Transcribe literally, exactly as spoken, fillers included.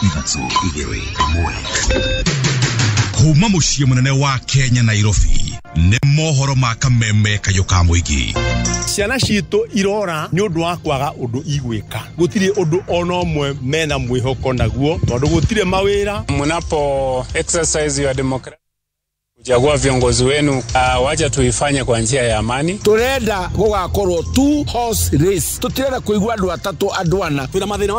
Ithatũ igĩrĩ ĩmwe. Kuma muciĩ munene wa Kenya Nairobi nĩ mohoro ma kameme kayo ka mũingĩ. Ciana citũ irora nĩ ũndũ wa kwaga ũndũ igwĩka. Gũtirĩ ũndũ ona ũmwe mena mwĩhoko naguo tondũ gũtirĩ mawĩra. Mnapo exercise your democracy kuchagua viongozi wenu, uh, wacha tuifanye kwa njia ya amani. Turenda gugakorwo two horse race. Tutirenda kuigua andu atatu andu ana.